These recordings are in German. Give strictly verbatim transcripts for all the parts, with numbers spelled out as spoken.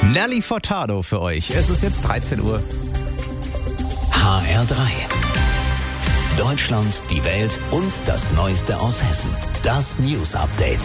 Nelly Furtado für euch. Es ist jetzt dreizehn Uhr. H R drei. Deutschland, die Welt und das Neueste aus Hessen. Das News Update.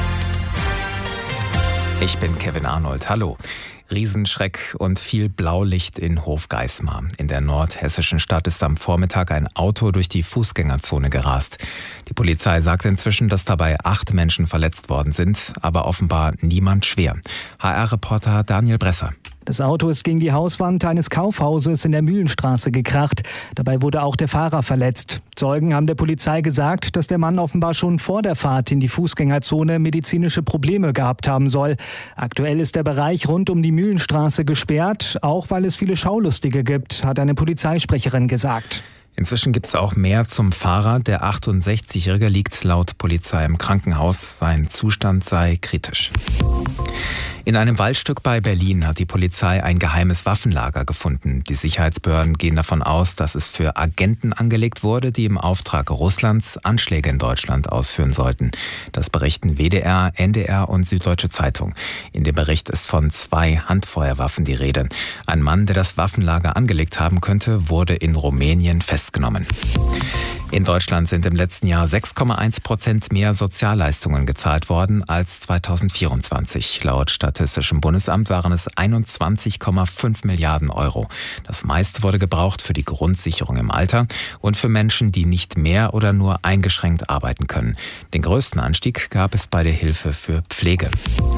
Ich bin Kevin Arnold. Hallo. Riesenschreck und viel Blaulicht in Hofgeismar. In der nordhessischen Stadt ist am Vormittag ein Auto durch die Fußgängerzone gerast. Die Polizei sagt inzwischen, dass dabei acht Menschen verletzt worden sind, aber offenbar niemand schwer. H R-Reporter Daniel Bresser. Das Auto ist gegen die Hauswand eines Kaufhauses in der Mühlenstraße gekracht. Dabei wurde auch der Fahrer verletzt. Zeugen haben der Polizei gesagt, dass der Mann offenbar schon vor der Fahrt in die Fußgängerzone medizinische Probleme gehabt haben soll. Aktuell ist der Bereich rund um die Mühlenstraße gesperrt, auch weil es viele Schaulustige gibt, hat eine Polizeisprecherin gesagt. Inzwischen gibt es auch mehr zum Fahrer. Der achtundsechzigjährige liegt laut Polizei im Krankenhaus. Sein Zustand sei kritisch. In einem Waldstück bei Berlin hat die Polizei ein geheimes Waffenlager gefunden. Die Sicherheitsbehörden gehen davon aus, dass es für Agenten angelegt wurde, die im Auftrag Russlands Anschläge in Deutschland ausführen sollten. Das berichten W D R, N D R und Süddeutsche Zeitung. In dem Bericht ist von zwei Handfeuerwaffen die Rede. Ein Mann, der das Waffenlager angelegt haben könnte, wurde in Rumänien festgenommen. In Deutschland sind im letzten Jahr sechs Komma eins Prozent mehr Sozialleistungen gezahlt worden als zweitausendvierundzwanzig. Laut Statistischem Bundesamt waren es einundzwanzig Komma fünf Milliarden Euro. Das meiste wurde gebraucht für die Grundsicherung im Alter und für Menschen, die nicht mehr oder nur eingeschränkt arbeiten können. Den größten Anstieg gab es bei der Hilfe für Pflege.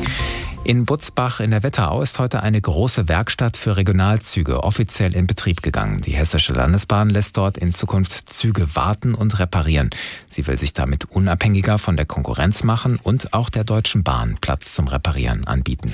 In Butzbach in der Wetterau ist heute eine große Werkstatt für Regionalzüge offiziell in Betrieb gegangen. Die Hessische Landesbahn lässt dort in Zukunft Züge warten und reparieren. Sie will sich damit unabhängiger von der Konkurrenz machen und auch der Deutschen Bahn Platz zum Reparieren anbieten.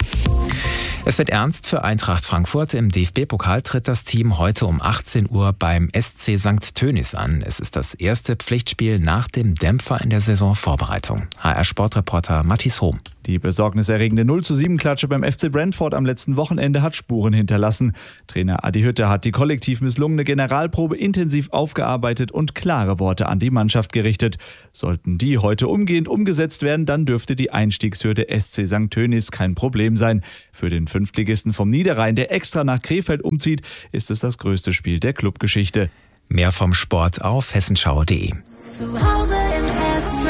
Es wird ernst für Eintracht Frankfurt. Im D F B-Pokal tritt das Team heute um achtzehn Uhr beim S C Sankt Tönis an. Es ist das erste Pflichtspiel nach dem Dämpfer in der Saisonvorbereitung. H R-Sportreporter Matthias Hohm. Die besorgniserregende null zu sieben Klatsche beim F C Brentford am letzten Wochenende hat Spuren hinterlassen. Trainer Adi Hütter hat die kollektiv misslungene Generalprobe intensiv aufgearbeitet und klare Worte an die Mannschaft gerichtet. Sollten die heute umgehend umgesetzt werden, dann dürfte die Einstiegshürde S C Sankt Tönis kein Problem sein. Für den Fünftligisten vom Niederrhein, der extra nach Krefeld umzieht, ist es das größte Spiel der Clubgeschichte. Mehr vom Sport auf hessenschau punkt de. Zu Hause in Hessen.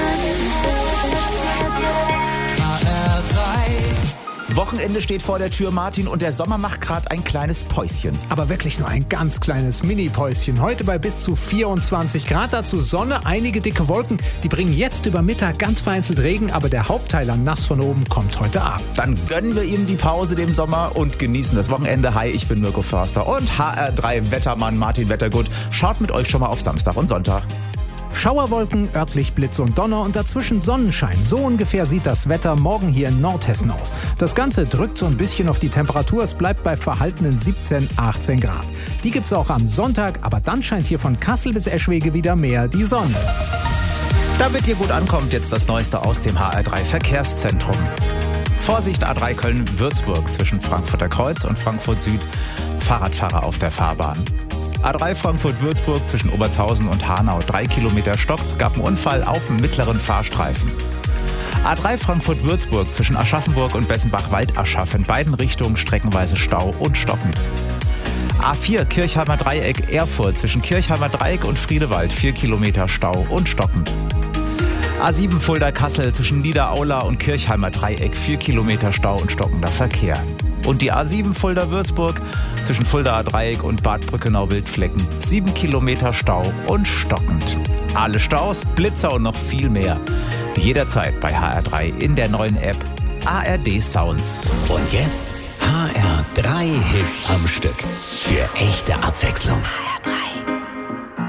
Wochenende steht vor der Tür, Martin, und der Sommer macht gerade ein kleines Päuschen. Aber wirklich nur ein ganz kleines Mini-Päuschen. Heute bei bis zu vierundzwanzig Grad, dazu Sonne, einige dicke Wolken. Die bringen jetzt über Mittag ganz vereinzelt Regen, aber der Hauptteil an nass von oben kommt heute Abend. Dann gönnen wir ihm die Pause, dem Sommer, und genießen das Wochenende. Hi, ich bin Mirko Förster und H R drei Wettermann Martin Wettergut schaut mit euch schon mal auf Samstag und Sonntag. Schauerwolken, örtlich Blitz und Donner und dazwischen Sonnenschein. So ungefähr sieht das Wetter morgen hier in Nordhessen aus. Das Ganze drückt so ein bisschen auf die Temperatur. Es bleibt bei verhaltenen siebzehn, achtzehn Grad. Die gibt's auch am Sonntag, aber dann scheint hier von Kassel bis Eschwege wieder mehr die Sonne. Damit ihr gut ankommt, jetzt das Neueste aus dem H R drei Verkehrszentrum. Vorsicht, A drei Köln-Würzburg zwischen Frankfurter Kreuz und Frankfurt Süd. Fahrradfahrer auf der Fahrbahn. A drei Frankfurt-Würzburg zwischen Obertshausen und Hanau. Drei Kilometer stockt's, gab einen Unfall auf dem mittleren Fahrstreifen. A drei Frankfurt-Würzburg zwischen Aschaffenburg und Bessenbach-Waldaschaf. In beiden Richtungen streckenweise Stau und stockend. A vier Kirchheimer Dreieck Erfurt zwischen Kirchheimer Dreieck und Friedewald. Vier Kilometer Stau und stockend. A sieben Fulda-Kassel zwischen Niederaula und Kirchheimer Dreieck. Vier Kilometer Stau und stockender Verkehr. Und die A sieben Fulda-Würzburg zwischen Fuldaer Dreieck und Bad Brückenau-Wildflecken. Sieben Kilometer Stau und stockend. Alle Staus, Blitzer und noch viel mehr. Jederzeit bei H R drei in der neuen App A R D Sounds. Und jetzt H R drei Hits am Stück. Für echte Abwechslung. H R drei.